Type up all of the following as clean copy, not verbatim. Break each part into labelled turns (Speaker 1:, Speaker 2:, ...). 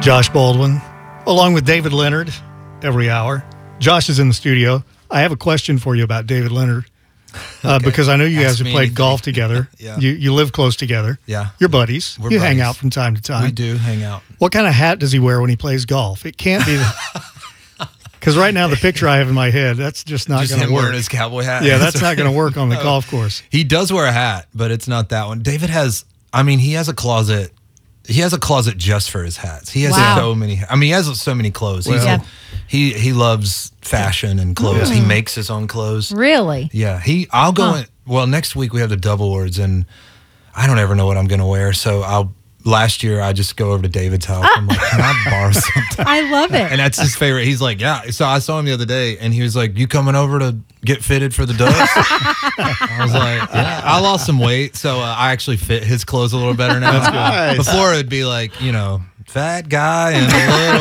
Speaker 1: Josh Baldwin, along with David Leonard, every hour. Josh is in the studio. I have a question for you about David Leonard, because I know you guys have played golf together.
Speaker 2: Yeah.
Speaker 1: You live close together.
Speaker 2: Yeah.
Speaker 1: You're buddies.
Speaker 2: We're
Speaker 1: you hang
Speaker 2: buddies.
Speaker 1: out from time to time.
Speaker 2: We do hang out.
Speaker 1: What kind of hat does he wear when he plays golf? It can't be because right now the picture I have in my head, that's just not
Speaker 2: Just
Speaker 1: going to
Speaker 2: him
Speaker 1: work.
Speaker 2: wearing his cowboy hat.
Speaker 1: Yeah, that's not going to work on the golf course.
Speaker 2: He does wear a hat, but it's not that one. David has, he has a closet. He has a closet just for his hats. He has so many. He has so many clothes. He loves fashion and clothes. He makes his own clothes.
Speaker 3: Really?
Speaker 2: Yeah. I'll go in. Well, next week we have the Double Awards, and I don't ever know what I'm going to wear. So last year I just go over to David's house. I'm like, can I borrow something?
Speaker 3: I love it.
Speaker 2: And that's his favorite. He's like, yeah. So I saw him the other day, and he was like, you coming over to get fitted for the Dubs? I was like, yeah. I lost some weight, so I actually fit his clothes a little better now.
Speaker 1: That's good. Nice.
Speaker 2: Before it'd be like, fat guy and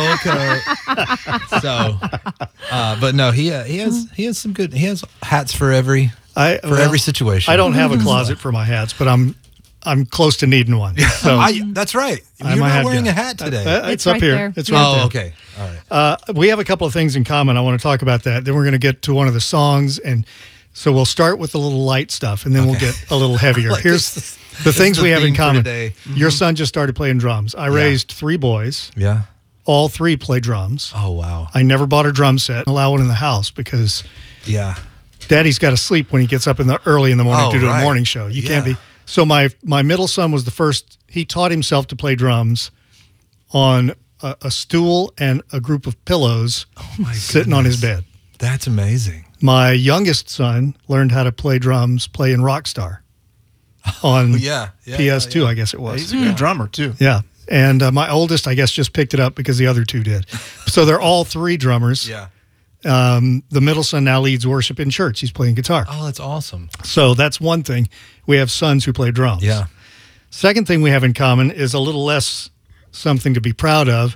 Speaker 2: a little coat. So, but no, he has some good. He has hats for every situation.
Speaker 1: I don't have a closet for my hats, but I'm close to needing one. So
Speaker 2: that's right. You're
Speaker 1: I'm a
Speaker 2: not
Speaker 1: hat
Speaker 2: wearing
Speaker 1: guy.
Speaker 2: a hat today.
Speaker 1: It's
Speaker 3: right
Speaker 1: up here.
Speaker 3: there.
Speaker 1: It's right there.
Speaker 2: Okay. All right.
Speaker 1: We have a couple of things in common. I want to talk about that. Then we're going to get to one of the songs, and so we'll start with a little light stuff, and then we'll get a little heavier. Here's the things we have in common. Your son just started playing drums. I raised 3 boys.
Speaker 2: Yeah.
Speaker 1: All 3 play drums.
Speaker 2: Oh wow.
Speaker 1: I never bought a drum set. Allow one in the house because Daddy's got to sleep when he gets up early in the morning to do a morning show. You can't be. So my middle son was the first. He taught himself to play drums on a stool and a group of pillows sitting on his bed.
Speaker 2: That's amazing.
Speaker 1: My youngest son learned how to play drums playing Rockstar on PS2, I guess it was.
Speaker 4: He's a good drummer, too.
Speaker 1: Yeah. And my oldest, I guess, just picked it up because the other 2 did. So they're all 3 drummers.
Speaker 2: Yeah.
Speaker 1: The middle son now leads worship in church. He's playing guitar.
Speaker 2: Oh, that's awesome.
Speaker 1: So that's one thing. We have sons who play drums.
Speaker 2: Yeah.
Speaker 1: Second thing we have in common is a little less something to be proud of.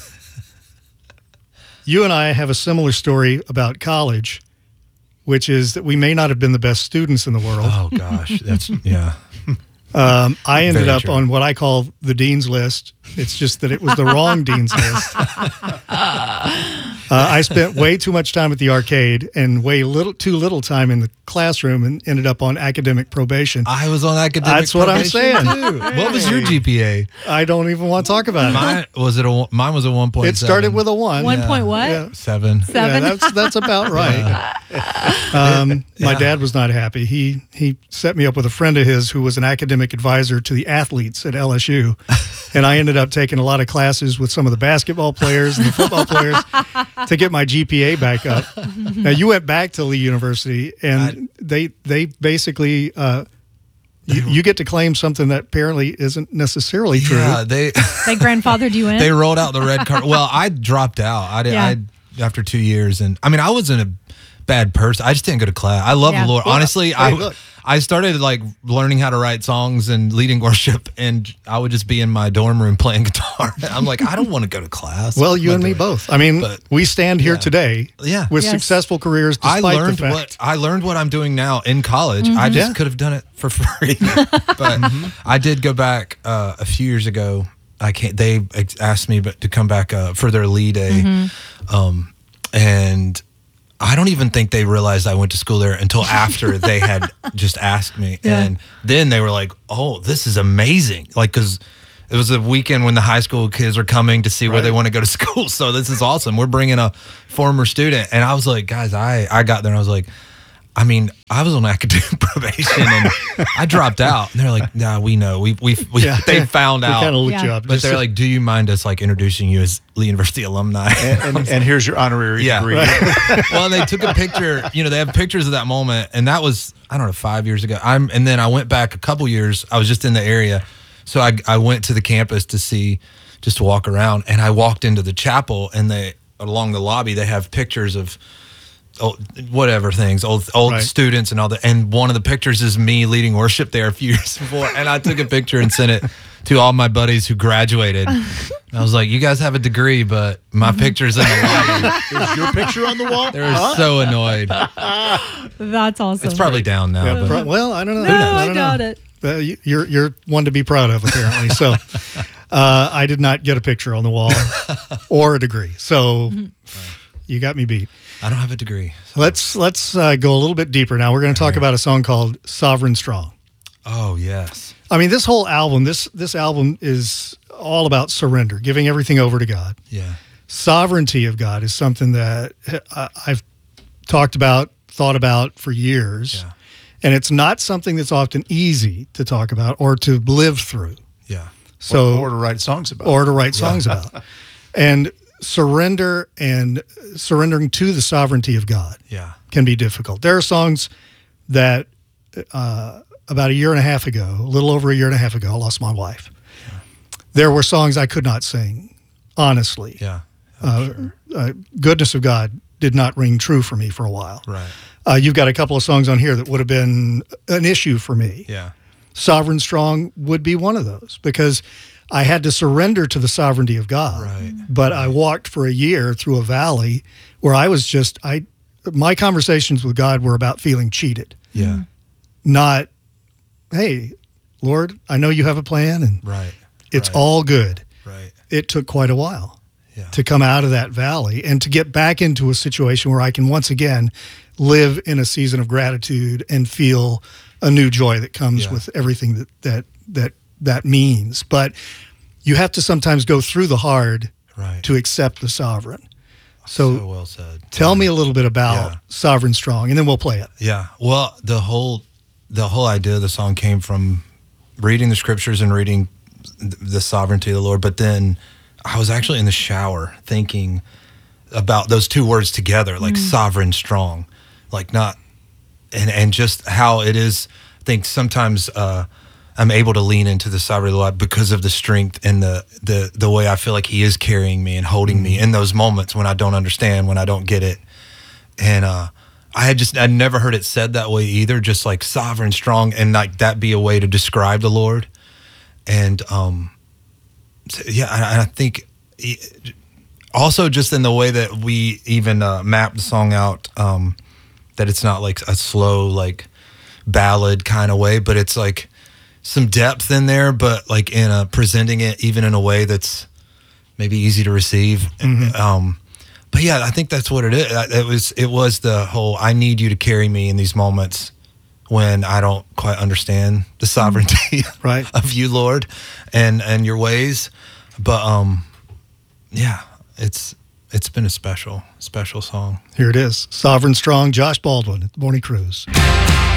Speaker 1: You and I have a similar story about college, which is that we may not have been the best students in the world.
Speaker 2: Oh, gosh. That's,
Speaker 1: I ended
Speaker 2: Very
Speaker 1: up
Speaker 2: true.
Speaker 1: on what I call the dean's list. It's just that it was the wrong dean's list. I spent way too much time at the arcade and too little time in the classroom and ended up on academic probation.
Speaker 2: I was on academic
Speaker 1: That's what I'm
Speaker 2: probation,
Speaker 1: saying.
Speaker 2: too. What was your GPA?
Speaker 1: I don't even want to talk about it.
Speaker 2: Mine was a 1.7.
Speaker 1: It started with a 1.
Speaker 3: 1 point what?
Speaker 1: Yeah.
Speaker 2: 7.
Speaker 3: Seven?
Speaker 1: Yeah, that's about right. My dad was not happy. He set me up with a friend of his who was an academic advisor to the athletes at LSU, and I ended up taking a lot of classes with some of the basketball players and the football players to get my GPA back up. Now you went back to Lee University, and they basically you get to claim something that apparently isn't necessarily true.
Speaker 2: Yeah,
Speaker 3: They grandfathered you in?
Speaker 2: they rolled out the red card. Well, I dropped out. I after 2 years, and I wasn't a bad person. I just didn't go to class. I love the Lord.
Speaker 1: Well,
Speaker 2: Honestly,
Speaker 1: look.
Speaker 2: I started learning how to write songs and leading worship, and I would just be in my dorm room playing guitar. I'm like, I don't want to go to class.
Speaker 1: Well, you and me both. We stand here today with successful careers despite the fact.
Speaker 2: I learned what I'm doing now in college. I just could have done it for free. But I did go back a few years ago. They asked me to come back for their lead day. And I don't even think they realized I went to school there until after they had just asked me.
Speaker 3: Yeah.
Speaker 2: And then they were like, oh, this is amazing. Because it was a weekend when the high school kids are coming to see where they want to go to school. So this is awesome. We're bringing a former student. And I was like, guys, I got there and I was like, I was on academic probation and I dropped out. And they're like, nah, we know. They found out.
Speaker 1: We kind of looked you up.
Speaker 2: But they're like, do you mind us introducing you as Lee University alumni?
Speaker 4: And here's your honorary degree.
Speaker 2: Well, they took a picture. They have pictures of that moment, and that was 5 years ago. And then I went back a couple years. I was just in the area, so I went to the campus to walk around, and I walked into the chapel, and along the lobby they have pictures of old students and all that. And one of the pictures is me leading worship there a few years before, and I took a picture and sent it to all my buddies who graduated. And I was like, you guys have a degree, but my picture's in the lobby.
Speaker 4: Is your picture on the wall?
Speaker 2: They were so annoyed.
Speaker 3: That's awesome.
Speaker 2: It's probably down now.
Speaker 1: Yeah, well, I don't know.
Speaker 3: No, I doubt it.
Speaker 1: You're one to be proud of, apparently. So I did not get a picture on the wall or a degree. So you got me beat.
Speaker 2: I don't have a degree. So.
Speaker 1: Let's go a little bit deeper now. We're going to talk about a song called Sovereign Strong.
Speaker 2: Oh, yes.
Speaker 1: I mean, this whole album, this album is all about surrender, giving everything over to God.
Speaker 2: Yeah.
Speaker 1: Sovereignty of God is something that I've talked about, thought about for years.
Speaker 2: Yeah.
Speaker 1: And it's not something that's often easy to talk about or to live through.
Speaker 2: Yeah.
Speaker 1: So,
Speaker 4: or to write songs about.
Speaker 1: Or to write songs about. And surrender and surrendering to the sovereignty of God can be difficult. There are songs that about a year and a half ago, a little over a year and a half ago, I lost my wife. Yeah. There were songs I could not sing, honestly.
Speaker 2: Yeah.
Speaker 1: Goodness of God did not ring true for me for a while.
Speaker 2: Right.
Speaker 1: You've got a couple of songs on here that would have been an issue for me.
Speaker 2: Yeah.
Speaker 1: Sovereign Strong would be one of those because I had to surrender to the sovereignty of God.
Speaker 2: Right.
Speaker 1: But I walked for a year through a valley where I was just, my conversations with God were about feeling cheated.
Speaker 2: Yeah.
Speaker 1: Not, hey, Lord, I know you have a plan and it's all good.
Speaker 2: Right.
Speaker 1: It took quite a while to come out of that valley and to get back into a situation where I can once again live in a season of gratitude and feel a new joy that comes with everything that means. But you have to sometimes go through the hard to accept the sovereign. So
Speaker 2: well said.
Speaker 1: Tell me a little bit about Sovereign Strong, and then we'll play it.
Speaker 2: Yeah. Well, the whole idea of the song came from reading the scriptures and reading the sovereignty of the Lord. But then I was actually in the shower thinking about those two words together, like sovereign strong, like not, and just how it is. I think sometimes I'm able to lean into the sovereignty of the Lord because of the strength and the way I feel like He is carrying me and holding me in those moments when I don't understand, when I don't get it. And I'd never heard it said that way either, just like sovereign strong, and like that be a way to describe the Lord. And I think also just in the way that we even map the song out, that it's not like a slow like ballad kind of way, but it's like some depth in there, but like in presenting it even in a way that's maybe easy to receive. But yeah, I think that's what it is. It was the whole, I need you to carry me in these moments when I don't quite understand the sovereignty of you, Lord, and your ways. But yeah, it's been a special song.
Speaker 1: Here it is. Sovereign Strong, Josh Baldwin at the Morning Cruise.